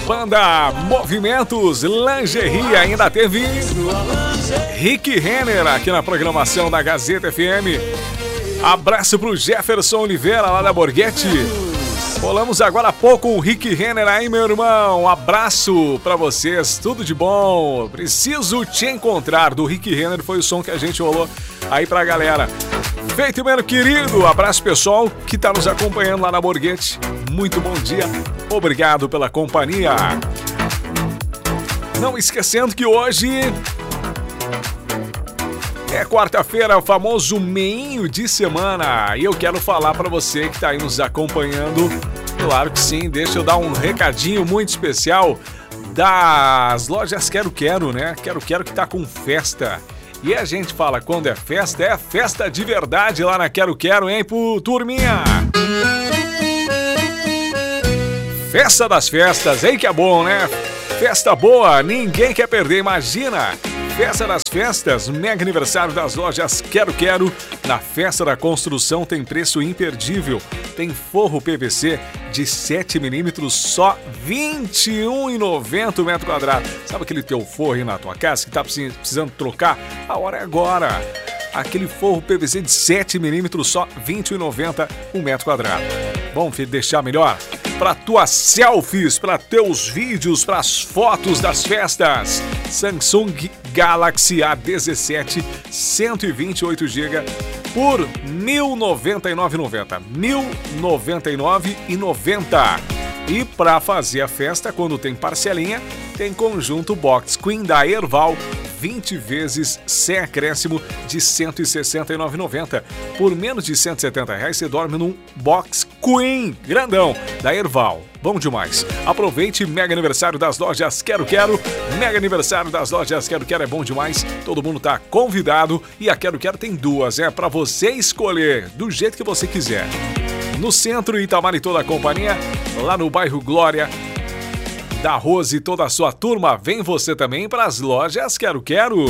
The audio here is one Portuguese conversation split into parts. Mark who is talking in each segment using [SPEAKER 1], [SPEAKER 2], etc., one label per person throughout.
[SPEAKER 1] Banda Movimentos Lingerie. Ainda teve Rick Renner aqui na programação da Gazeta FM. Abraço pro Jefferson Oliveira lá da Borghetti. Rolamos agora há pouco o Rick Renner aí, meu irmão. Um abraço pra vocês, tudo de bom. Preciso te encontrar, do Rick Renner, foi o som que a gente rolou aí pra galera. Feito, meu querido. Abraço, pessoal, que tá nos acompanhando lá na Borghetti. Muito bom dia. Obrigado pela companhia. Não esquecendo que hoje é quarta-feira, o famoso meio de semana. E eu quero falar pra você que tá aí nos acompanhando. Claro que sim, deixa eu dar um recadinho muito especial das lojas Quero Quero, né? Quero Quero que tá com festa. E a gente fala, quando é festa de verdade lá na Quero Quero, hein, turminha? Festa das festas, hein, que é bom, né? Festa boa, ninguém quer perder, imagina! Festa das festas, mega aniversário das lojas Quero Quero. Na Festa da Construção tem preço imperdível. Tem forro PVC de 7mm, só R$ 21,90 o metro quadrado. Sabe aquele teu forro aí na tua casa que tá precisando trocar? A hora é agora. Aquele forro PVC de 7mm, só R$ 21,90 o metro quadrado. Vamos deixar melhor? Para tuas selfies, para teus vídeos, para as fotos das festas. Samsung Galaxy A17 128GB por R$ 1.099,90. R$ 1.099,90. E para fazer a festa, quando tem parcelinha, tem conjunto Box Queen da Erval, 20 vezes sem acréscimo de R$ 169,90. Por menos de R$ 170 você dorme num Box Queen grandão da Erval. Bom demais. Aproveite, mega aniversário das lojas Quero Quero. Mega aniversário das lojas Quero Quero é bom demais. Todo mundo tá convidado e a Quero Quero tem duas, para você escolher do jeito que você quiser. No centro, Itamar e toda a companhia, lá no bairro Glória, da Rose e toda a sua turma, vem você também para as lojas Quero Quero.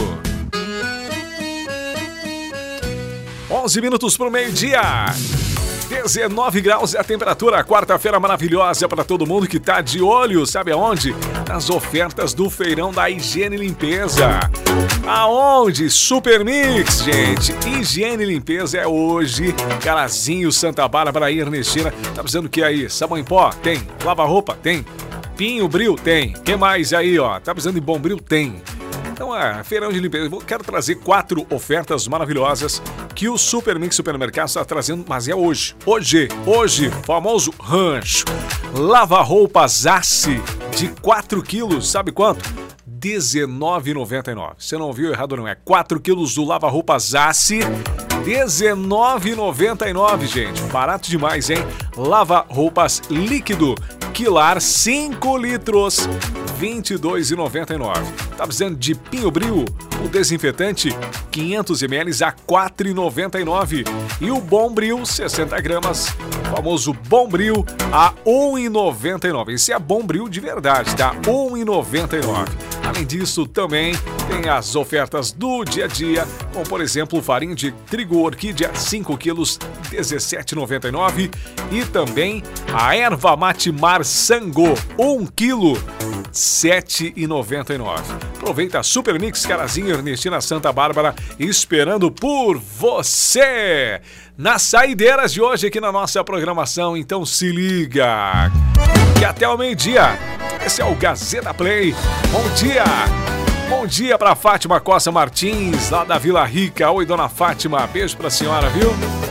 [SPEAKER 1] 11 minutos para o meio-dia. 19 graus é a temperatura, quarta-feira maravilhosa para todo mundo que tá de olho, sabe aonde? Nas ofertas do feirão da Higiene e Limpeza. Aonde? Super Mix, gente. Higiene e Limpeza é hoje. Carazinho, Santa Bárbara e Ernestina. Tá precisando o que aí? Sabão em pó? Tem. Lava-roupa? Tem. Pinho Bril? Tem. Que mais aí, ó? Tá precisando de Bombril? Tem. Então, feirão de limpeza. Eu quero trazer 4 ofertas maravilhosas que o Super Mix Supermercado está trazendo, mas é hoje. Hoje, famoso rancho. Lava-roupa Zassi de 4 quilos, sabe quanto? R$19,99. Você não ouviu errado, não é? 4 quilos do lava-roupa Zassi, R$19,99, gente. Barato demais, hein? Lava-roupas líquido Quilar 5 litros, R$22,99. Tá precisando de Pinho Bril, o desinfetante 500 ml a R$4,99. E o Bombril 60 gramas, o famoso Bombril a R$1,99. Esse é Bombril de verdade, tá? R$1,99. Além disso, também tem as ofertas do dia a dia, como por exemplo, farinha de trigo orquídea 5 quilos, R$17,99. E também a erva mate mar Sango, 1 quilo, R$7,99. Aproveita a Super Mix, Carazinho, Ernestina, Santa Bárbara, esperando por você nas saideiras de hoje aqui na nossa programação. Então se liga, que até o meio-dia, esse é o Gazeta Play. Bom dia! Bom dia pra Fátima Costa Martins, lá da Vila Rica. Oi, dona Fátima, beijo pra senhora, viu?